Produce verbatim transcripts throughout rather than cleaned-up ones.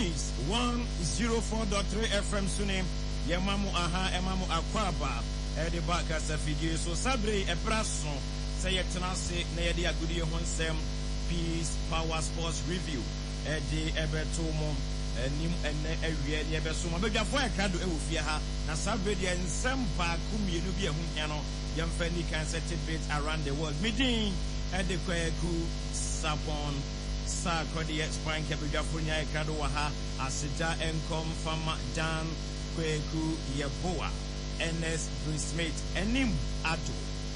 Tunis one oh four point three F M Sunim Yamamu aha emamu akwaba ede ba kasa figure so sabre e braso say yetenase na yede agudie ho nsem Peace Power Sports Review ede ebeto mo nim enne awie ne ebeso mo bedwafo akado e wo fie ha na sabre de nsem ba ku mienu bi ehun hia no yemfa ni kan set it around the world meeting ede kwaku sapon sa kodi explain kebedwafo nya akado wa ha asida enkom fama dan kwaku yeboa N S Smith enim ado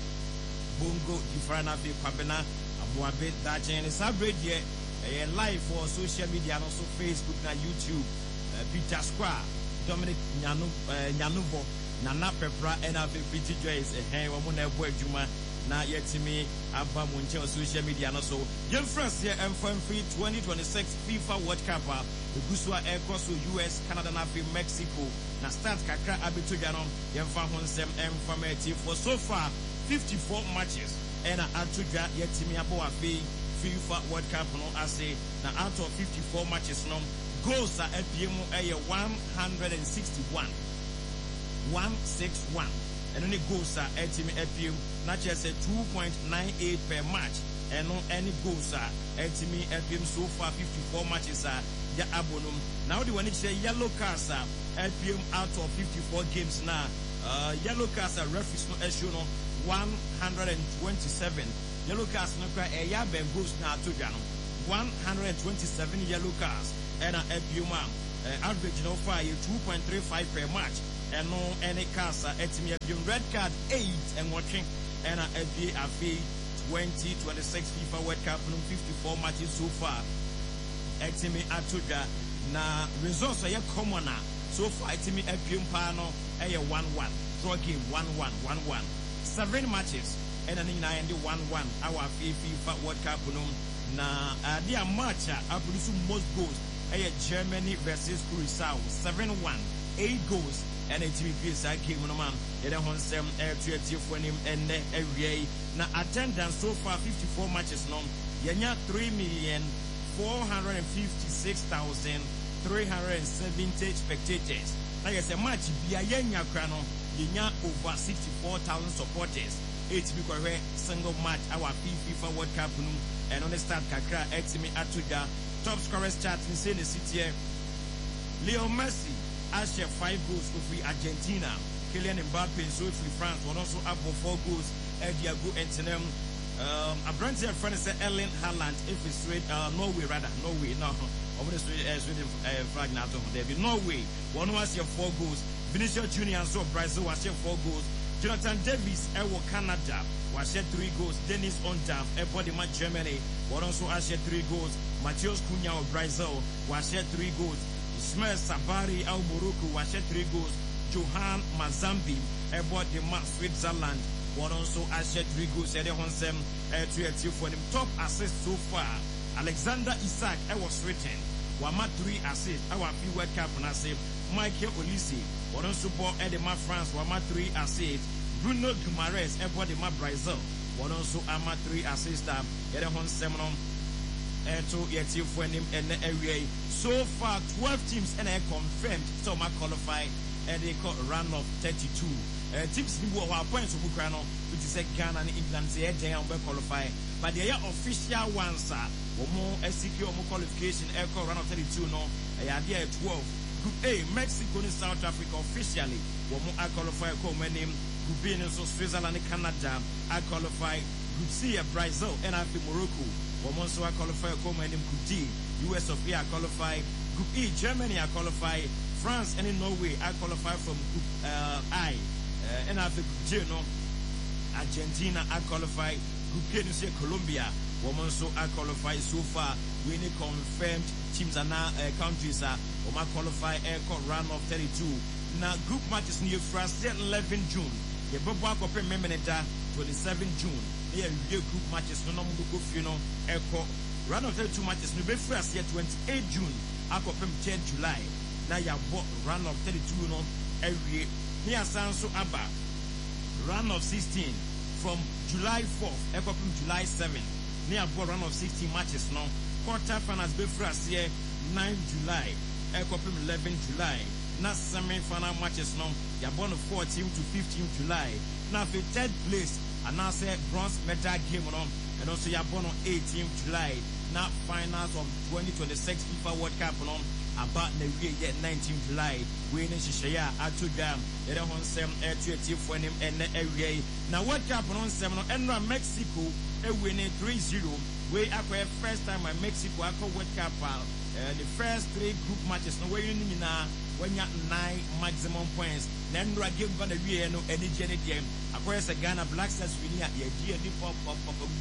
bongo difrana fi kwabena abuabe dachen sabre de e live for social media and also Facebook na YouTube uh, Peter Square Dominic Nyanu uh, Nyanuvo Nana Pepra and ave Pretty Joyce eh wo na ebo adwuma na yetimi aba mo nche social media no so game France here M F M twenty twenty-six FIFA World Cup egusua aircross U S Canada na fi Mexico na start kakra abetogya no yemfa ho nsem M for so far fifty-four matches and atogya yetimi abo afi FIFA World Cup no ase na out of fifty-four matches no goals are at one hundred sixty-one one sixty-one and only goals are at him at him not just a two point nine eight per match and no any goals are at me at him so far fifty-four matches are ya abonum now the one say yellow cards are at him out of fifty-four games now uh yellow cards are referees no issue no one hundred twenty-seven yellow cards no cry e ya ben goals na to dwa no one hundred twenty-seven yellow cards and a F B U average no fire two point three five per match and no any cards at me red card eight and watching and a F B A twenty twenty-six FIFA World Cup no fifty-four matches so far at me atuga na results are common so far at me F B U pano a one one draw game one one one one seven matches and an nine one one our FIFA World Cup no na dia match a produce most goals a Germany versus Curacao seven one eight goals and a T V P side game no man and on sem air to for him and every na attendance so far fifty-four matches no yenya three million four hundred fifty-six thousand three hundred seventy spectators na yes a match bia yenya kra no yenya over sixty-four thousand supporters eight because single match our FIFA World Cup no and on the start kakra etimi atuga top scorers chart in say the city Leo Messi has five goals for Argentina. Kylian Mbappe so for France one also up for four goals Diego Antonem um a brand here friend say Erling Haaland if it's straight uh, Norway rather Norway no over the straight uh, Sweden uh, flag now there be Norway one was your four goals Vinicius Junior so Brazil was your four goals Jonathan Davis ewo Canada was shed three goals Dennis Ondam everybody match Germany one also has shed three goals Matheus Cunha of Brazil was shed three goals Ismail Sabari of Morocco was shed three goals Johan Mazambi everybody match Switzerland one also has shed three goals Ede Honsem to for them top assist so far Alexander Isak I was written Wama three assists our F I World Cup and I say Michael Olise one also bought Edema France Wama three assists Bruno Guimaraes everybody ma Brazil one also ama three assists Ede Honsem to yet you for him and area so far twelve teams and I confirmed so ma qualify and they call run of thirty-two uh, teams ni bo our points of Ukraine which is a Ghana and England say they are qualify but they are official ones sir omo secure omo qualification air call run of thirty-two no e are there twelve group A Mexico and South Africa officially omo I qualify call my name group B and so Switzerland and Canada I qualify group C Brazil and I Morocco omo so I qualify call my name group D U S of A I qualify group E Germany I qualify France and in Norway I qualify from group uh, I uh, and I have group J no Argentina I qualify group K no Colombia woman so I qualify so far we need confirmed teams are now uh, countries are uh, um, qualify air run of thirty-two now group matches near France eleven June the Bobo Copen Memeneta twenty-seven June here group matches no no go you know air run of thirty-two matches no be France here twenty-eight June I Copen ten July now you bought run of thirty-two no every here Sanso Abba run of sixteen from July fourth I Copen July seventh near bought run of sixteen matches now quarter finals be France here ninth July ɛkɔpem eleven July. Na semi-final matches no yɛabɔ no fourteen to fifteen July. Na afei third place anaasɛ bronze medal game no ɛno nso yɛabɔ no eighteen July. Na finals of twenty twenty-six FIFA World Cup no aba na wie yɛ nineteen July. Wei ne nhyehyɛeɛ a ato dwa yɛde ho nsɛm ɛto atiefoɔ anim ɛnɛ awie. Na World Cup no nsɛm no ɛnora Mexico ɛwie ne three zero. Wei akɔyɛ first time a Mexico akɔ World Cup a uh, the first three group matches no wei ne nyinaa wanya nine maximum points. Na ɛnora game ba na wie no ɛne gye ne deɛ akɔyɛ sɛ Ghana Black Stars wini a yɛgye yɛde pop pop pop